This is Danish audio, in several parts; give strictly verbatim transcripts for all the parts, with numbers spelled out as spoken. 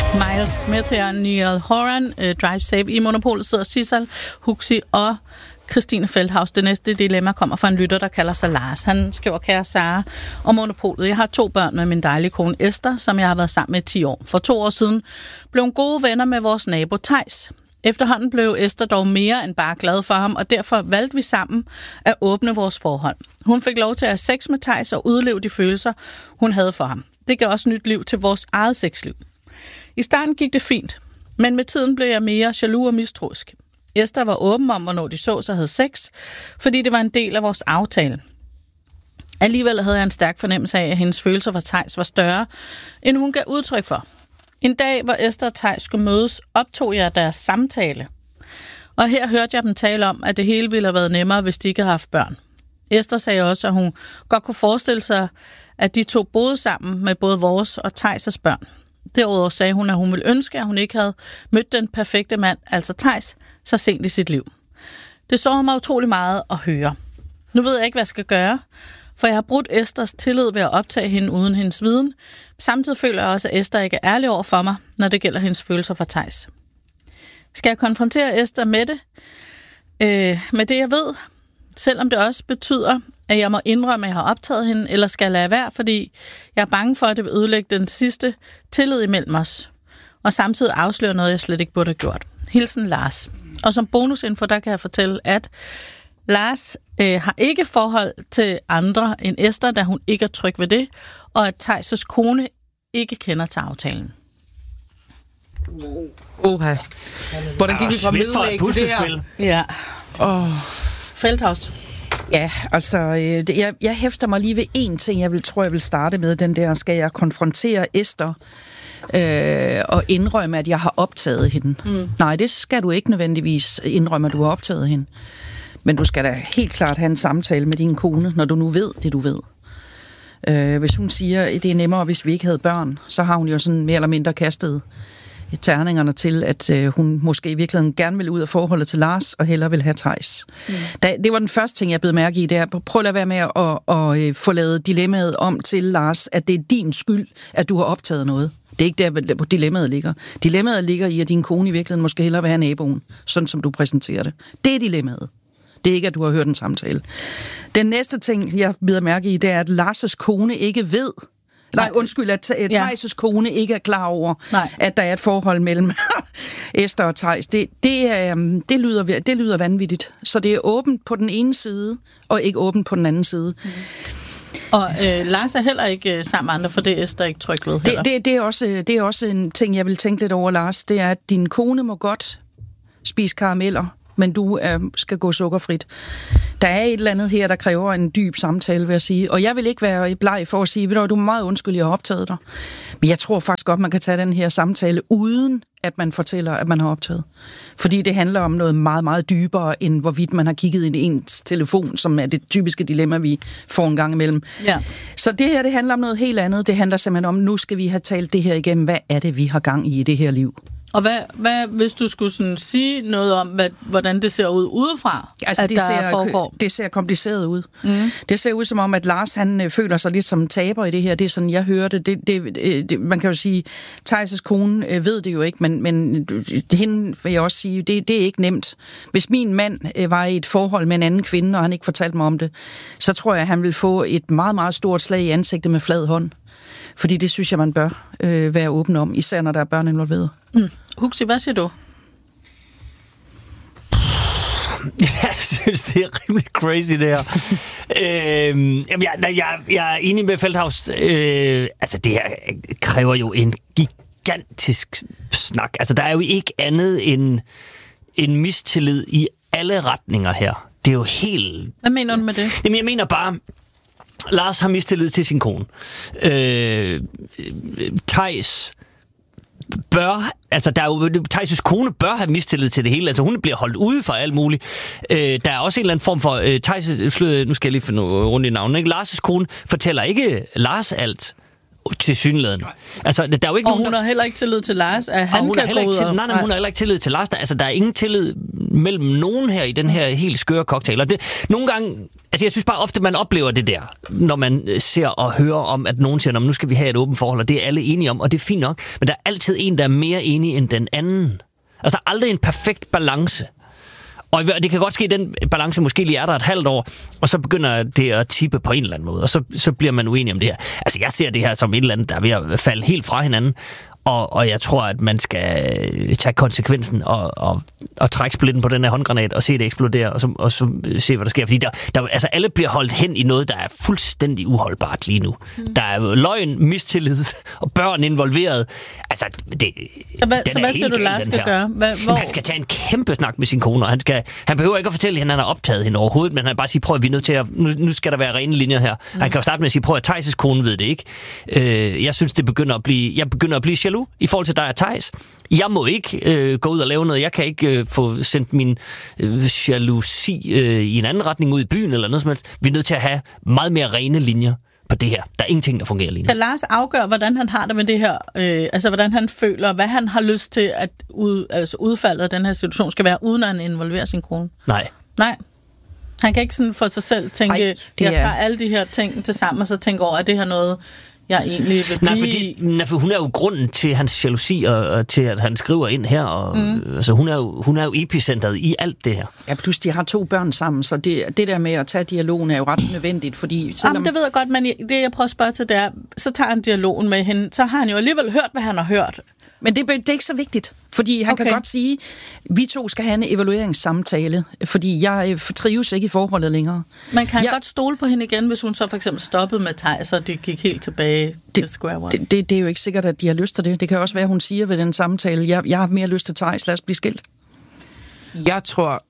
Miles Smith her, Niall Horan, uh, Drive Safe. I Monopolet sidder Sissel, Huxi og Christine Feldhaus. Det næste dilemma kommer fra en lytter, der kalder sig Lars. Han skriver, kære Sara og Monopolet. Jeg har to børn med min dejlige kone Esther, som jeg har været sammen med i ti år. For to år siden blev hun gode venner med vores nabo Theis. Efterhånden blev Esther dog mere end bare glad for ham, og derfor valgte vi sammen at åbne vores forhold. Hun fik lov til at have sex med Theis og udleve de følelser, hun havde for ham. Det gav også nyt liv til vores eget sexliv. I starten gik det fint, men med tiden blev jeg mere jaloux og mistroisk. Esther var åben om, hvornår de så sig havde sex, fordi det var en del af vores aftale. Alligevel havde jeg en stærk fornemmelse af, at hendes følelser for Theis var større, end hun gav udtryk for. En dag, hvor Esther og Theis skulle mødes, optog jeg deres samtale. Og her hørte jeg dem tale om, at det hele ville have været nemmere, hvis de ikke havde haft børn. Esther sagde også, at hun godt kunne forestille sig, at de to boede sammen med både vores og Theis' børn. Derudover sagde hun, at hun ville ønske, at hun ikke havde mødt den perfekte mand, altså Theis, så sent i sit liv. Det sårede mig utrolig meget at høre. Nu ved jeg ikke, hvad jeg skal gøre, for jeg har brudt Esthers tillid ved at optage hende uden hendes viden. Samtidig føler jeg også, at Esther ikke er ærlig over for mig, når det gælder hendes følelser for Theis. Skal jeg konfrontere Esther med det? Øh, med det, jeg ved, selvom det også betyder, at jeg må indrømme, at jeg har optaget hende, eller skal jeg lade være, fordi jeg er bange for, at det vil ødelægge den sidste tillid imellem os, og samtidig afsløre noget, jeg slet ikke burde have gjort. Hilsen Lars. Og som bonusinfo, der kan jeg fortælle, at Lars øh, har ikke forhold til andre end Esther, da hun ikke er tryg ved det, og at Theis' kone ikke kender til aftalen. Oha. Hvordan gik vi fra middelæg til det her? Ja. Åh. Feldhaus. Ja, altså, øh, det, jeg, jeg hæfter mig lige ved én ting, jeg vil, tror, jeg vil starte med. Den der, skal jeg konfrontere Esther øh, og indrømme, at jeg har optaget hende? Mm. Nej, det skal du ikke nødvendigvis indrømme, at du har optaget hende. Men du skal da helt klart have en samtale med din kone, når du nu ved det, du ved. Øh, hvis hun siger, at det er nemmere, hvis vi ikke havde børn, så har hun jo sådan mere eller mindre kastet terningerne til, at øh, hun måske i virkeligheden gerne vil ud af forholdet til Lars, og hellere vil have Theis. Mm. Da, det var den første ting, jeg bed mærke i, det er, prøv at lade være med at, at, at, at få lavet dilemmaet om til Lars, at det er din skyld, at du har optaget noget. Det er ikke der, hvor dilemmaet ligger. Dilemmaet ligger i, at din kone i virkeligheden måske hellere vil have naboen, sådan som du præsenterer det. Det er dilemmaet. Det er ikke, at du har hørt en samtale. Den næste ting, jeg bider mærke i, det er, at Lars' kone ikke ved, Nej, undskyld, at Theis' ja. kone ikke er klar over, Nej. at der er et forhold mellem Esther og Theis. Det, det, det, lyder, det lyder vanvittigt. Så det er åbent på den ene side, og ikke åbent på den anden side. Mm. Og øh, Lars er heller ikke sammen med andre, for det er Esther ikke tryg ved heller. Det, det, det, er også, det er også en ting, jeg vil tænke lidt over, Lars. Det er, at din kone må godt spise karameller, men du øh, skal gå sukkerfrit. Der er et eller andet her, der kræver en dyb samtale, vil jeg sige. Og jeg vil ikke være bleg for at sige, ved du, du er meget undskyld, jeg har optaget dig. Men jeg tror faktisk godt, man kan tage den her samtale, uden at man fortæller, at man har optaget. Fordi det handler om noget meget, meget dybere, end hvorvidt man har kigget ind i ens telefon, som er det typiske dilemma, vi får en gang imellem. Ja. Så det her, det handler om noget helt andet. Det handler simpelthen om, nu skal vi have talt det her igennem. Hvad er det, vi har gang i i det her liv? Og hvad, hvad hvis du skulle sådan sige noget om, hvad, hvordan det ser ud udefra, altså, at det der ser, foregår? Det ser kompliceret ud. Mm. Det ser ud som om, at Lars han øh, føler sig lidt som taber i det her. Det er sådan, jeg hører det. det, det, det man kan jo sige, Theis' kone øh, ved det jo ikke, men, men hende vil jeg også sige, det, det er ikke nemt. Hvis min mand øh, var i et forhold med en anden kvinde, og han ikke fortalte mig om det, så tror jeg, at han vil få et meget, meget stort slag i ansigtet med flad hånd. Fordi det synes jeg, man bør øh, være åben om, især når der er børn involveret. Mm. Huxi, hvad siger du? Jeg synes, det er rimelig crazy, det her. øhm, jeg, jeg, jeg er enig med Feldhaus. Øh, altså, det her kræver jo en gigantisk snak. Altså, der er jo ikke andet end en mistillid i alle retninger her. Det er jo helt... Hvad mener du med det? Jamen, jeg mener bare... Lars har mistillid til sin kone. Øh, Theis bør, altså der er jo, Theis' kone bør have mistillid til det hele. Altså hun bliver holdt ude for alt muligt. Øh, der er også en eller anden form for øh, Theis', nu skal jeg lige finde rundt i navnet, ikke? Lars' kone fortæller ikke Lars alt til synligheden. Altså, der er jo ikke og nogen, hun har heller ikke tillid til Lars, at han kan gå ud til, og... Nej, nej, hun har heller ikke tillid til Lars. Der, altså, der er ingen tillid mellem nogen her i den her helt skøre cocktail. Og det, nogle gange, altså jeg synes bare ofte, man oplever det der, når man ser og hører om, at nogen siger, nu skal vi have et åbent forhold, og det er alle enige om, og det er fint nok, men der er altid en, der er mere enig end den anden. Altså der er aldrig en perfekt balance. Og det kan godt ske, at den balance måske lige er der et halvt år, og så begynder det at tippe på en eller anden måde, og så, så bliver man uenig om det her. Altså jeg ser det her som et eller andet, der er ved at falde helt fra hinanden, og, og jeg tror, at man skal tage konsekvensen og, og, og trække splitten på den her håndgranat og se det eksplodere, og så, og så se, hvad der sker. Fordi der, der, altså alle bliver holdt hen i noget, der er fuldstændig uholdbart lige nu. Mm. Der er løgn, mistillid og børn involveret. Altså, det, så hvad, så hvad siger du, Lars skal gøre? Hvad, hvor? Han skal tage en kæmpe snak med sin kone, og han, skal, han behøver ikke at fortælle hende, at han har optaget hende overhovedet, men han bare sige, prøv at vi er nødt til at, nu, nu skal der være rene linjer her. Mm. Han kan jo starte med at sige, prøv at Theis' kone ved det ikke. Øh, jeg synes, det begynder at blive, jeg begynder at blive jaloux i forhold til dig og Theis. Jeg må ikke øh, gå ud og lave noget. Jeg kan ikke øh, få sendt min øh, jalousi øh, i en anden retning ud i byen eller noget som helst. Vi er nødt til at have meget mere rene linjer på det her. Der er ingenting, der fungerer lige nu. Kan Lars afgøre, hvordan han har det med det her? Øh, altså, hvordan han føler, hvad han har lyst til, at ud, altså, udfaldet af den her situation skal være, uden at han involverer sin kone? Nej. Nej. Han kan ikke sådan for sig selv tænke, Ej, jeg tager alle de her ting til sammen, og så tænke over, at det her noget, jeg egentlig vil blive... Nej, fordi, nej, for hun er jo grunden til hans jalousi, og, og til, at han skriver ind her. Og, mm. altså, hun, er jo, hun er jo epicentret i alt det her. Ja, plus de har to børn sammen, så det, det der med at tage dialogen er jo ret nødvendigt, fordi... Selvom... Jamen, det ved jeg godt, men det, jeg prøver at spørge til, det er, så tager han dialogen med hende, så har han jo alligevel hørt, hvad han har hørt. Men det, det er ikke så vigtigt, fordi han okay. kan godt sige, vi to skal have en evalueringssamtale, fordi jeg trives ikke i forholdet længere. Man kan jeg... godt stole på hende igen, hvis hun så for eksempel stoppede med Theis, og det gik helt tilbage det, til square one. Det, det, det er jo ikke sikkert, at de har lyst til det. Det kan også være, at hun siger ved den samtale, jeg, jeg har mere lyst til Theis, lad os blive skilt. Jeg tror...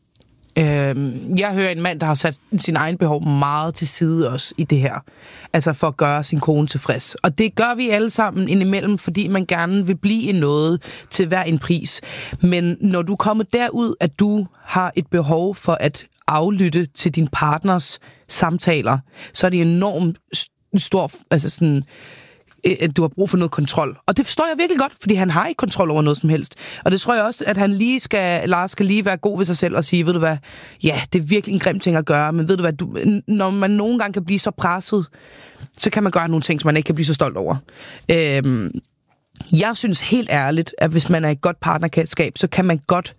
Jeg hører en mand, der har sat sin egen behov meget til side også i det her. Altså for at gøre sin kone tilfreds. Og det gør vi alle sammen indimellem, fordi man gerne vil blive i noget til hver en pris. Men når du kommer derud, at du har et behov for at aflytte til din partners samtaler, så er det enormt stor... Altså sådan, at du har brug for noget kontrol. Og det forstår jeg virkelig godt, fordi han har ikke kontrol over noget som helst. Og det tror jeg også, at han lige skal, Lars skal lige være god ved sig selv og sige, ved du hvad, ja, det er virkelig en grim ting at gøre, men ved du hvad, du, når man nogle gange kan blive så presset, så kan man gøre nogle ting, som man ikke kan blive så stolt over. Øhm, jeg synes helt ærligt, at hvis man er i et godt partnerskab, så kan man godt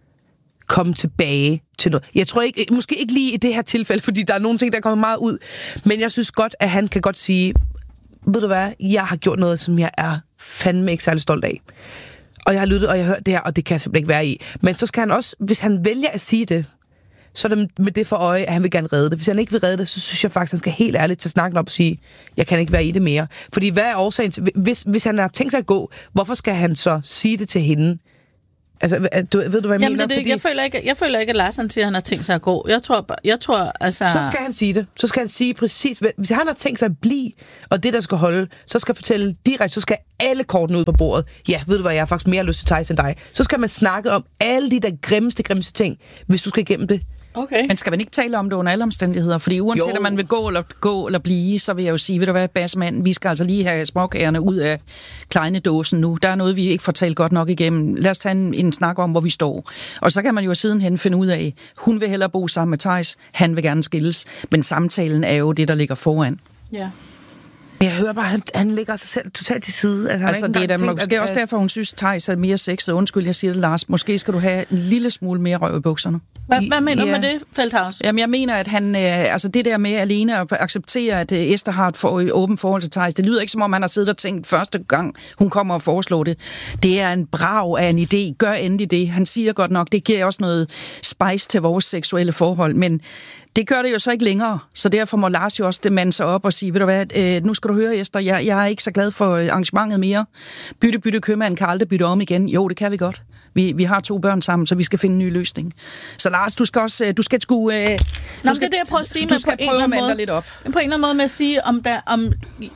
komme tilbage til noget. Jeg tror ikke, måske ikke lige i det her tilfælde, fordi der er nogle ting, der kommer meget ud, men jeg synes godt, at han kan godt sige, ved du hvad, jeg har gjort noget, som jeg er fandme ikke særlig stolt af. Og jeg har lyttet, og jeg har hørt det her, og det kan jeg simpelthen ikke være i. Men så skal han også, hvis han vælger at sige det, så er det med det for øje, at han vil gerne redde det. Hvis han ikke vil redde det, så synes jeg faktisk, at han skal helt ærligt tage snakken op og sige, jeg kan ikke være i det mere. Fordi hvad er årsagen til, hvis, hvis han har tænkt sig at gå, hvorfor skal han så sige det til hende? Altså, du, ved du, hvad jeg Jamen, mener? Det, Fordi... jeg, føler ikke, jeg føler ikke, at Lars han siger, at han har tænkt sig at gå. Jeg tror, jeg tror altså... Så skal han sige det. Så skal han sige præcis... Hvis han har tænkt sig at blive, og det, der skal holde, så skal fortælle direkte, så skal alle kortene ud på bordet. Ja, ved du hvad, jeg har faktisk mere lyst til Theis end dig. Så skal man snakke om alle de der grimmeste, grimmeste ting, hvis du skal igennem det. Okay. Men skal man ikke tale om det under alle omstændigheder? Fordi uanset om man vil gå eller, gå eller blive, så vil jeg jo sige, ved du hvad, bassmand, vi skal altså lige have småkagerne ud af kleinedåsen nu. Der er noget, vi ikke får talt godt nok igennem. Lad os tage en, en snak om, hvor vi står. Og så kan man jo sidenhen finde ud af, hun vil hellere bo sammen med Theis, han vil gerne skilles. Men samtalen er jo det, der ligger foran. Ja. Jeg hører bare, at han, han ligger sig selv totalt til side. Altså, altså, det er da måske at, også derfor, hun synes, Theis er mere sexet. Undskyld, jeg siger det, Lars. Måske skal du have en lille smule mere røv i bukserne. Hvad, hvad mener du ja. med det, Feldhaus? Jamen, jeg mener, at han, øh, altså det der med alene at acceptere, at øh, Esther har et, for, et åbent forhold til Theis, det lyder ikke som om, han har siddet og tænkt første gang, hun kommer og foreslår det. Det er en brag af en idé. Gør endelig det. Han siger godt nok, det giver også noget spice til vores seksuelle forhold, men det gør det jo så ikke længere, så derfor må Lars jo også det mande sig op og sige, ved du hvad, øh, nu skal du høre, Esther, jeg, jeg er ikke så glad for arrangementet mere. Bytte, bytte, købmand kan aldrig bytte om igen. Jo, det kan vi godt. Vi, vi har to børn sammen, så vi skal finde en ny løsning. Så Lars, du skal også, du skal sgu... Øh, Nå, du skal, skal, det er det, jeg prøver at sige, du skal på prøve en at måde, lidt op. på en eller anden måde med at sige, om der, om,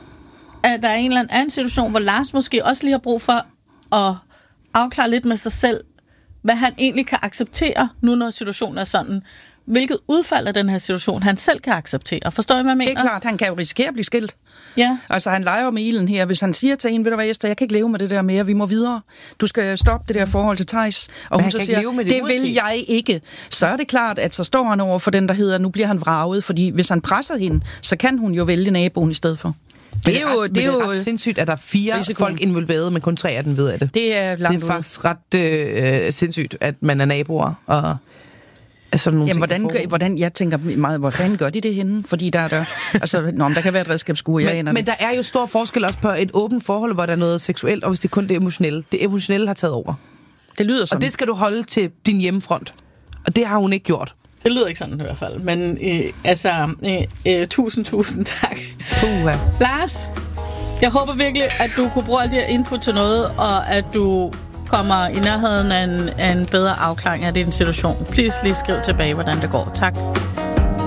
at der er en eller anden situation, hvor Lars måske også lige har brug for at afklare lidt med sig selv, hvad han egentlig kan acceptere, nu når situationen er sådan. hvilket udfald af den her situation, han selv kan acceptere. Forstår I, hvad jeg mener? Det er klart, han kan jo risikere at blive skilt. Ja. Altså, han leger med ilden her. Hvis han siger til hende, ved du hvad, Esther, jeg kan ikke leve med det der mere, vi må videre. Du skal stoppe det der forhold til Theis. Og Men hun så siger, det, det vil jeg ikke. Så er det klart, at så står han over for den, der hedder, nu bliver han vraget, fordi hvis han presser hende, så kan hun jo vælge naboen i stedet for. Det er jo, ret, det er jo ret sindssygt, at der er fire risikoen. Folk involveret, men kun tre af dem ved af det. Det er langt Det er faktisk ret øh, sindssygt, at man er naboer og altså nogle Jamen, hvordan, gør, hvordan, jeg tænker meget, hvordan gør de det henne? Fordi der er der, altså, nå, der kan være et redskabsskue, jeg aner men, men der er jo stor forskel også på et åbent forhold, hvor der er noget seksuelt, og hvis det kun det emotionelle. Det emotionelle har taget over. Det lyder sådan. Og det skal du holde til din hjemmefront. Og det har hun ikke gjort. Det lyder ikke sådan i hvert fald. Men øh, altså, øh, øh, tusind, tusind tak. Puha. Lars, jeg håber virkelig, at du kunne bruge alle de her input til noget, og at du kommer i nærheden af en, af en bedre afklaring af din situation. Please lige skriv tilbage, hvordan det går. Tak.